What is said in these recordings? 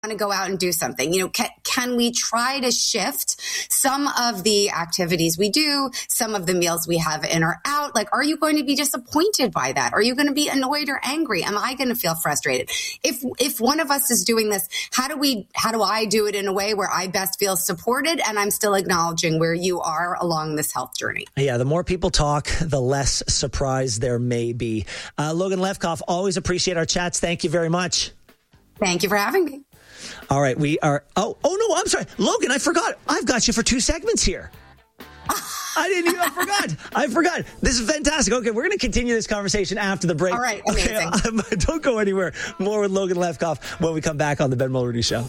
to go out and do something. Can we try to shift some of the activities we do, some of the meals we have in or out? Like, are you going to be disappointed by that? Are you going to be annoyed or angry? Am I going to feel frustrated? If one of us is doing this, how do I do it in a way where I best feel supported and I'm still acknowledging where you are along this health journey? Yeah, the more people talk, the less surprise there may be. Logan Lefkoff, always appreciate our chats. Thank you very much. Thank you for having me. All right, we are... Oh, no, I'm sorry. Logan, I forgot. I've got you for 2 segments here. I forgot. This is fantastic. Okay, we're going to continue this conversation after the break. All right, amazing. Okay, don't go anywhere. More with Logan Lefkoff when we come back on the Ben Mulroney Show.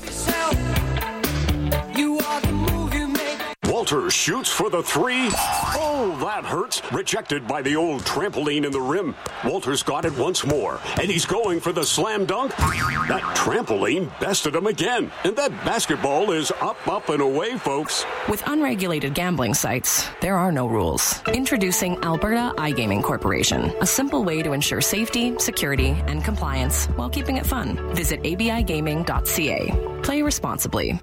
Walter shoots for the 3. Oh, that hurts. Rejected by the old trampoline in the rim. Walter's got it once more, and he's going for the slam dunk. That trampoline bested him again, and that basketball is up, and away, folks. With unregulated gambling sites, there are no rules. Introducing Alberta iGaming Corporation, a simple way to ensure safety, security, and compliance while keeping it fun. Visit abigaming.ca. Play responsibly.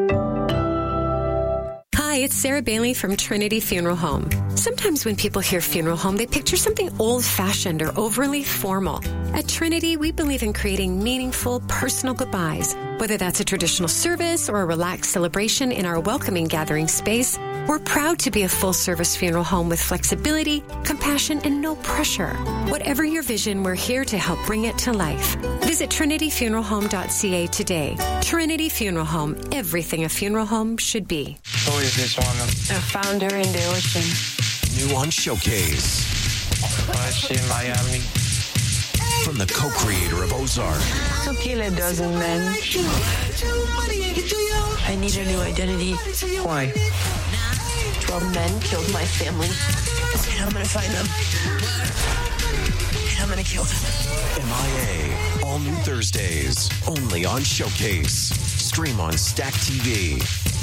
Hi, it's Sarah Bailey from Trinity Funeral Home. Sometimes when people hear funeral home, they picture something old-fashioned or overly formal. At Trinity, we believe in creating meaningful, personal goodbyes. Whether that's a traditional service or a relaxed celebration in our welcoming gathering space, we're proud to be a full-service funeral home with flexibility, compassion, and no pressure. Whatever your vision, we're here to help bring it to life. Visit trinityfuneralhome.ca today. Trinity Funeral Home, everything a funeral home should be. Who is this one? A founder in the ocean. New on Showcase. She in Miami. From the co-creator of Ozark. To kill a dozen men. I need a new identity. Why? 12 men killed my family. And I'm going to find them. And I'm going to kill them. MIA. All new Thursdays. Only on Showcase. Stream on Stack TV.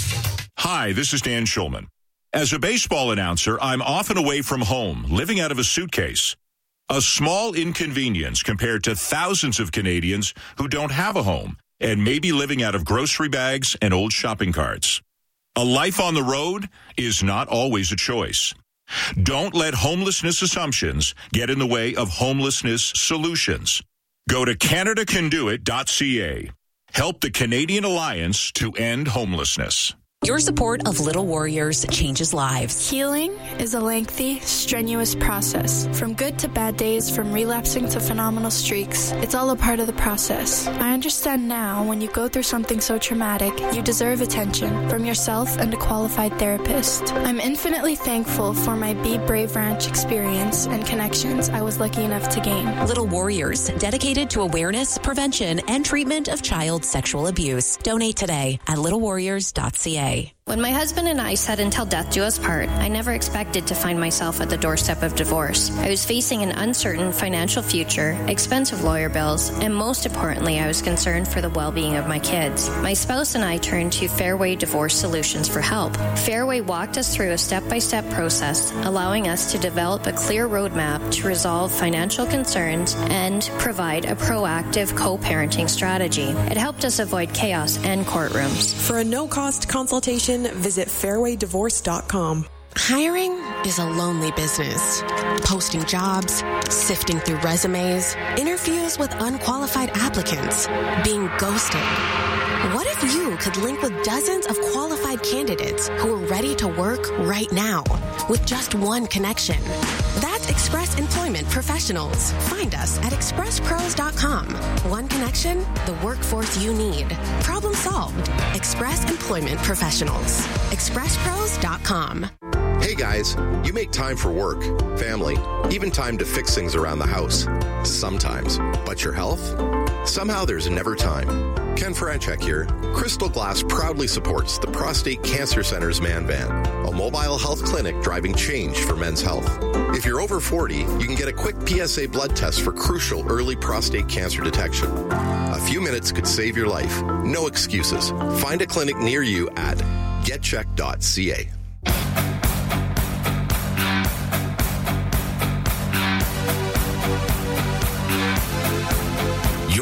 Hi, this is Dan Schulman. As a baseball announcer, I'm often away from home, living out of a suitcase. A small inconvenience compared to thousands of Canadians who don't have a home and may be living out of grocery bags and old shopping carts. A life on the road is not always a choice. Don't let homelessness assumptions get in the way of homelessness solutions. Go to CanadaCanDoIt.ca. Help the Canadian Alliance to end homelessness. Your support of Little Warriors changes lives. Healing is a lengthy, strenuous process. From good to bad days, from relapsing to phenomenal streaks, it's all a part of the process. I understand now when you go through something so traumatic, you deserve attention from yourself and a qualified therapist. I'm infinitely thankful for my Be Brave Ranch experience and connections I was lucky enough to gain. Little Warriors, dedicated to awareness, prevention, and treatment of child sexual abuse. Donate today at littlewarriors.ca. When my husband and I said until death do us part, I never expected to find myself at the doorstep of divorce. I was facing an uncertain financial future, expensive lawyer bills, and most importantly, I was concerned for the well-being of my kids. My spouse and I turned to Fairway Divorce Solutions for help. Fairway walked us through a step-by-step process, allowing us to develop a clear roadmap to resolve financial concerns and provide a proactive co-parenting strategy. It helped us avoid chaos and courtrooms. For a no-cost consultation, visit fairwaydivorce.com. Hiring is a lonely business. Posting jobs, sifting through resumes, interviews with unqualified applicants, being ghosted. What if you could link with dozens of qualified candidates who are ready to work right now with just one connection? That's Express Employment Professionals. Find us at expresspros.com. One connection, the workforce you need. Problem solved. Express Employment Professionals. expresspros.com. Hey guys, you make time for work, family, even time to fix things around the house. Sometimes. But your health? Somehow there's never time. Ken Franchek here. Crystal Glass proudly supports the Prostate Cancer Center's Man Van, a mobile health clinic driving change for men's health. If you're over 40, you can get a quick PSA blood test for crucial early prostate cancer detection. A few minutes could save your life. No excuses. Find a clinic near you at getcheck.ca.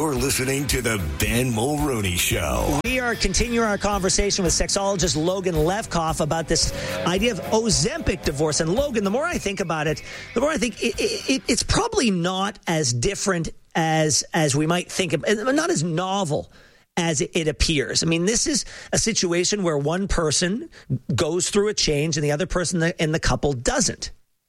You're listening to the Ben Mulroney Show. We are continuing our conversation with sexologist Logan Levkoff about this idea of Ozempic divorce. And Logan, the more I think about it, the more I think it's probably not as different as we might think, not as novel as it appears. I mean, this is a situation where one person goes through a change and the other person in the couple doesn't.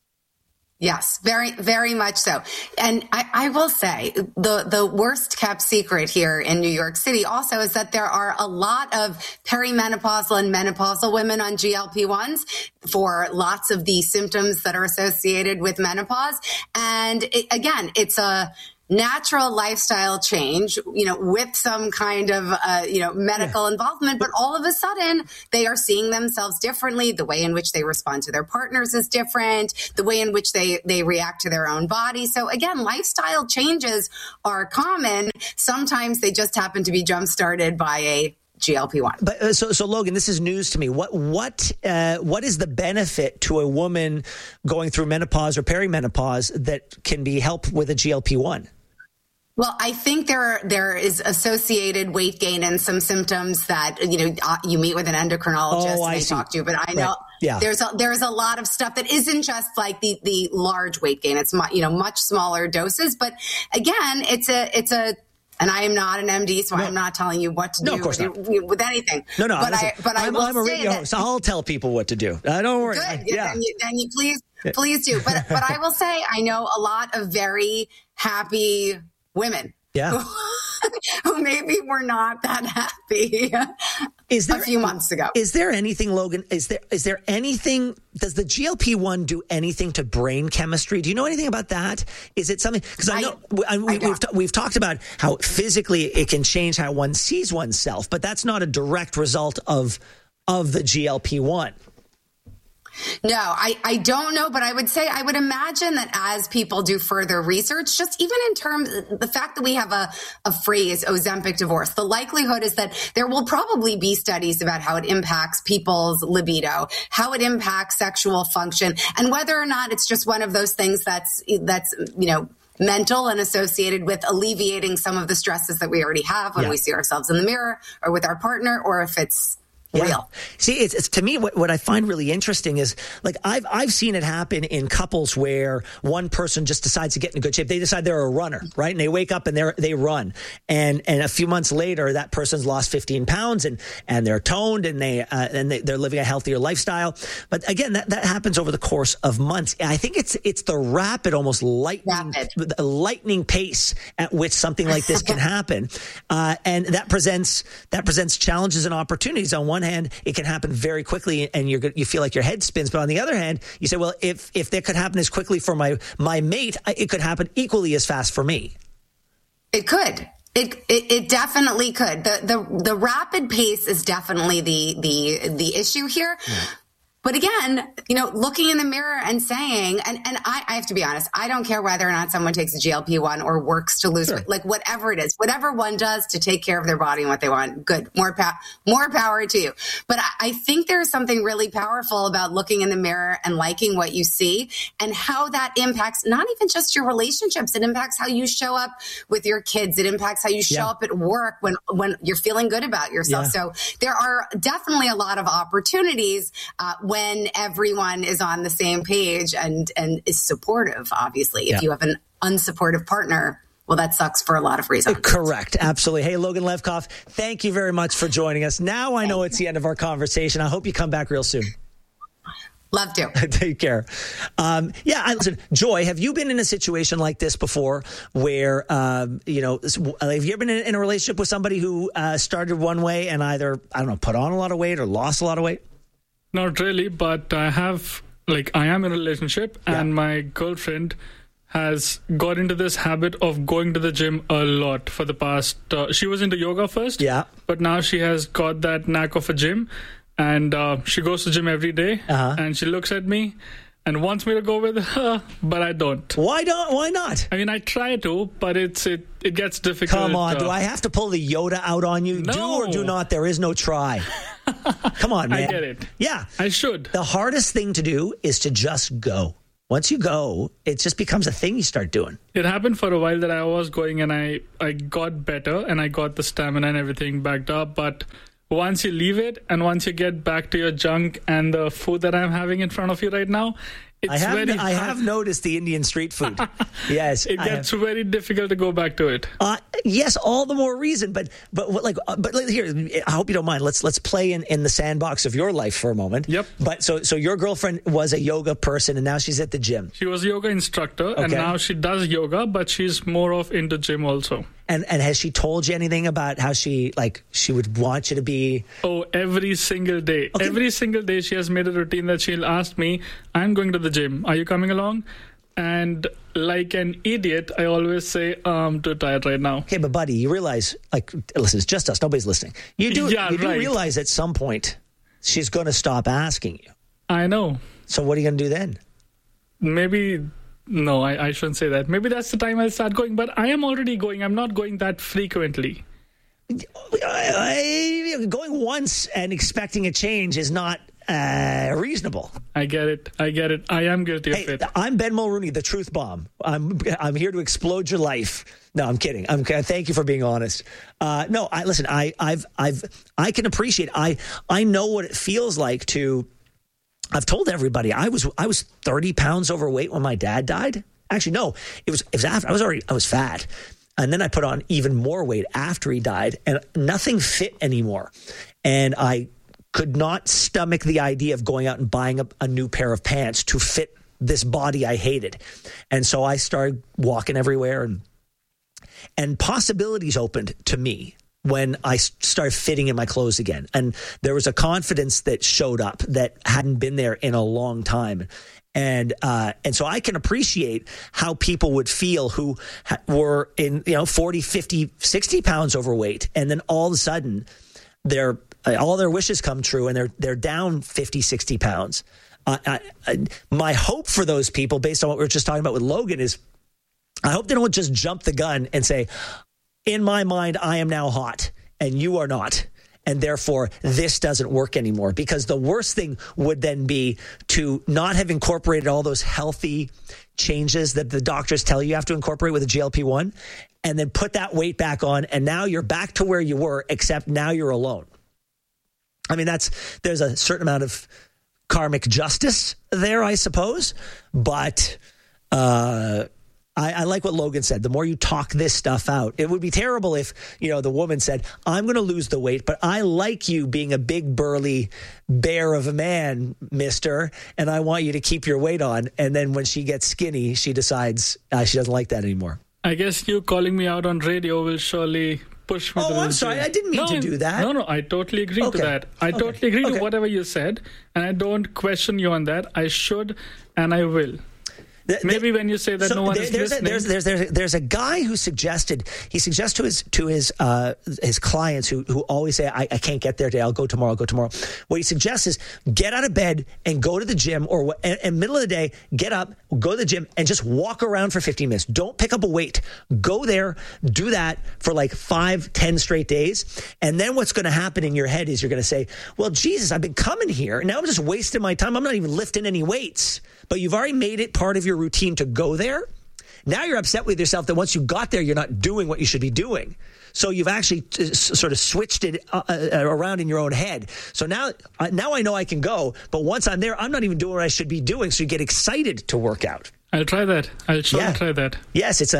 Yes, very, very much so. And I will say the worst kept secret here in New York City also is that there are a lot of perimenopausal and menopausal women on GLP-1s for lots of the symptoms that are associated with menopause. And it's a natural lifestyle change, with some kind of, medical involvement, but all of a sudden they are seeing themselves differently. The way in which they respond to their partners is different. The way in which they react to their own body. So again, lifestyle changes are common. Sometimes they just happen to be jump-started by a GLP-1. But so Logan, this is news to me. What is the benefit to a woman going through menopause or perimenopause that can be helped with a GLP-1? Well, I think there is associated weight gain and some symptoms that, you meet with an endocrinologist and they talk to you. But I know there's a lot of stuff that isn't just like the large weight gain. It's much smaller doses. But again, it's a and I am not an MD, so I'm not telling you what to do with anything. No. I'm a radio host. I'll tell people what to do. Don't worry. Good. Then you please do. But I will say I know a lot of very happy women. Yeah. Who maybe were not that happy a few months ago. Is there anything, Logan? Is there anything? Does the GLP-1 do anything to brain chemistry? Do you know anything about that? Is it something? Because I know we've talked about how physically it can change how one sees oneself, but that's not a direct result of the GLP-1. No, I don't know, but I would imagine that as people do further research, just even in terms of the fact that we have a phrase, Ozempic divorce, the likelihood is that there will probably be studies about how it impacts people's libido, how it impacts sexual function, and whether or not it's just one of those things that's mental and associated with alleviating some of the stresses that we already have when we see ourselves in the mirror or with our partner, or if it's real. See, it's to me what I find really interesting is like I've seen it happen in couples where one person just decides to get in good shape. They decide they're a runner, right? And they wake up and they run, and a few months later that person's lost 15 pounds and they're toned and they're living a healthier lifestyle. But again, that happens over the course of months. I think it's the rapid, almost lightning pace at which something like this can happen, and that presents challenges and opportunities. On one hand, it can happen very quickly and you feel like your head spins. But on the other hand, you say, well, if that could happen as quickly for my mate, it could happen equally as fast for me. It could. It definitely could. The rapid pace is definitely the issue here. Yeah. But again, looking in the mirror and saying, and I have to be honest, I don't care whether or not someone takes a GLP-1 or works to lose, like whatever it is, whatever one does to take care of their body and what they want, good, more power to you. But I think there's something really powerful about looking in the mirror and liking what you see and how that impacts not even just your relationships. It impacts how you show up with your kids. It impacts how you show up at work when you're feeling good about yourself. Yeah. So there are definitely a lot of opportunities when everyone is on the same page and is supportive, obviously. If you have an unsupportive partner, well, that sucks for a lot of reasons. Correct. Absolutely. Hey, Logan Levkoff, thank you very much for joining us. Now I know it's the end of our conversation. I hope you come back real soon. Love to. Take care. Listen, Joy, have you been in a situation like this before where, have you ever been in a relationship with somebody who started one way and either, put on a lot of weight or lost a lot of weight? Not really, but I am in a relationship and my girlfriend has got into this habit of going to the gym a lot for the past, she was into yoga first, but now she has got that knack of a gym and she goes to the gym every day and she looks at me and wants me to go with her, but I don't. Why not? I mean, I try to, but it gets difficult. Come on, do I have to pull the Yoda out on you? No. Do or do not, there is no try. Come on, man. I get it. Yeah. I should. The hardest thing to do is to just go. Once you go, it just becomes a thing you start doing. It happened for a while that I was going and I got better and I got the stamina and everything backed up. But once you leave it and once you get back to your junk and the food that I'm having in front of you right now, I have noticed the Indian street food. Yes, it gets very difficult to go back to it. Yes, all the more reason. But here, I hope you don't mind. Let's play in the sandbox of your life for a moment. Yep. But so your girlfriend was a yoga person, and now she's at the gym. She was a yoga instructor, and now she does yoga, but she's more of into gym also. And has she told you anything about how she would want you to be? Oh, every single day. Okay. Every single day she has made a routine that she'll ask me, I'm going to the gym. Are you coming along? And like an idiot, I always say, I'm too tired right now. Okay, but buddy, you realize, listen, it's just us. Nobody's listening. You do realize at some point she's going to stop asking you. I know. So what are you going to do then? Maybe... No, I shouldn't say that. Maybe that's the time I'll start going, but I am already going. I'm not going that frequently. Going once and expecting a change is not reasonable. I get it. I am guilty of it. I'm Ben Mulrooney, the truth bomb. I'm here to explode your life. No, I'm kidding. Thank you for being honest. No, listen. I can appreciate. I know what it feels like to. I've told everybody I was 30 pounds overweight when my dad died. Actually, no, it was after I was fat. And then I put on even more weight after he died and nothing fit anymore. And I could not stomach the idea of going out and buying a new pair of pants to fit this body I hated. And so I started walking everywhere and possibilities opened to me when I started fitting in my clothes again. And there was a confidence that showed up that hadn't been there in a long time. And so I can appreciate how people would feel who were in, 40, 50, 60 pounds overweight. And then all of a sudden all their wishes come true and they're down 50, 60 pounds. My hope for those people, based on what we were just talking about with Logan, is I hope they don't just jump the gun and say, in my mind, I am now hot and you are not. And therefore, this doesn't work anymore. Because the worst thing would then be to not have incorporated all those healthy changes that the doctors tell you have to incorporate with a GLP-1 and then put that weight back on. And now you're back to where you were, except now you're alone. I mean, there's a certain amount of karmic justice there, I suppose. But I like what Logan said. The more you talk this stuff out, it would be terrible if, the woman said, I'm going to lose the weight, but I like you being a big burly bear of a man, mister, and I want you to keep your weight on. And then when she gets skinny, she decides she doesn't like that anymore. I guess you calling me out on radio will surely push me to the I'm sorry. I didn't mean to do that. No, I totally agree to that. I totally agree to whatever you said, and I don't question you on that. I should, and I will. Maybe when you say that no one is listening. There's a guy who suggested to his clients who always say, I can't get there today, I'll go tomorrow. What he suggests is get out of bed and go to the gym, or in middle of the day, get up, go to the gym and just walk around for 15 minutes. Don't pick up a weight. Go there, do that for like 5-10 straight days. And then what's going to happen in your head is you're going to say, well, Jesus, I've been coming here. Now I'm just wasting my time. I'm not even lifting any weights. But you've already made it part of your routine to go there. Now you're upset with yourself that once you got there, you're not doing what you should be doing. So you've actually sort of switched it around in your own head. So now I know I can go, but once I'm there, I'm not even doing what I should be doing. So you get excited to work out. I'll try that. I'll try that. Yes, it's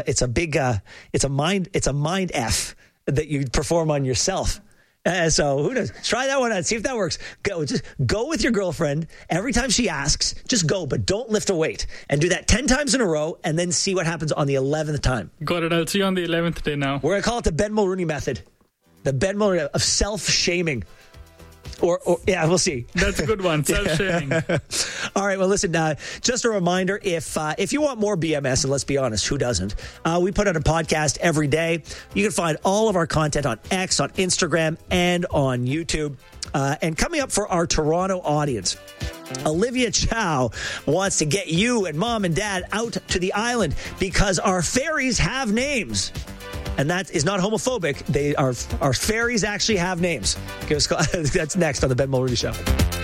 a mind F that you perform on yourself. So who knows? Try that one out. See if that works. Just go with your girlfriend. Every time she asks, just go, but don't lift a weight. And do that 10 times in a row and then see what happens on the 11th time. Got it. I'll see you on the 11th day now. We're going to call it the Ben Mulrooney method. The Ben Mulrooney of self-shaming. Or we'll see. That's a good one. Self-shaming. All right. Well, listen, just a reminder, if you want more BMS, and let's be honest, who doesn't? We put out a podcast every day. You can find all of our content on X, on Instagram, and on YouTube. And coming up for our Toronto audience, Olivia Chow wants to get you and mom and dad out to the island because our ferries have names. And that is not homophobic. Our fairies actually have names. That's next on the Ben Mulrooney Show.